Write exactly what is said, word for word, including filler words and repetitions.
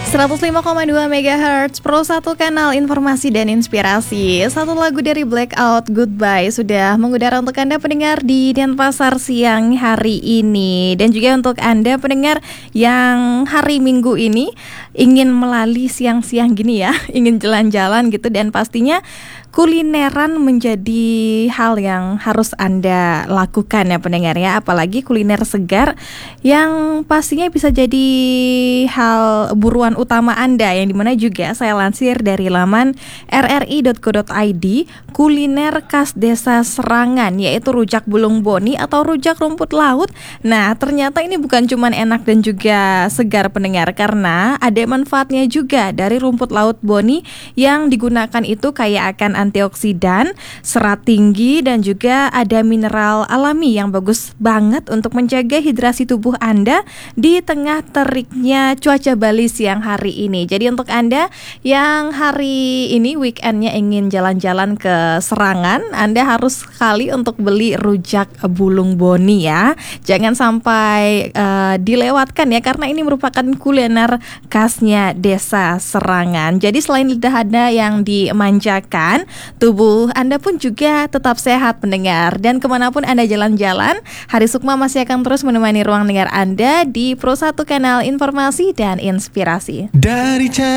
seratus lima koma dua megahertz Pro satu kanal informasi dan inspirasi. Satu lagu dari Blackout, Goodbye, sudah mengudara untuk Anda pendengar di Denpasar siang hari ini. Dan juga untuk Anda pendengar yang hari Minggu ini ingin melalui siang-siang gini ya, ingin jalan-jalan gitu. Dan pastinya kulineran menjadi hal yang harus Anda lakukan ya pendengar ya. Apalagi kuliner segar yang pastinya bisa jadi hal buruan utama Anda, yang dimana juga saya lansir dari laman r r i dot co dot i d, kuliner khas desa Serangan yaitu rujak bulung boni atau rujak rumput laut. Nah ternyata ini bukan cuma enak dan juga segar pendengar, karena ada manfaatnya juga dari rumput laut boni yang digunakan itu kaya akan antioksidan, serat tinggi, dan juga ada mineral alami yang bagus banget untuk menjaga hidrasi tubuh Anda di tengah teriknya cuaca Bali siang hari ini. Jadi untuk Anda yang hari ini weekendnya ingin jalan-jalan ke Serangan, Anda harus sekali untuk beli rujak bulung boni ya. Jangan sampai uh, dilewatkan ya, karena ini merupakan kuliner khasnya desa Serangan. Jadi selain lidah Anda yang dimanjakan, tubuh Anda pun juga tetap sehat pendengar. Dan kemanapun Anda jalan-jalan, Hari Sukma masih akan terus menemani ruang dengar Anda di Pro satu kanal informasi dan inspirasi. Dari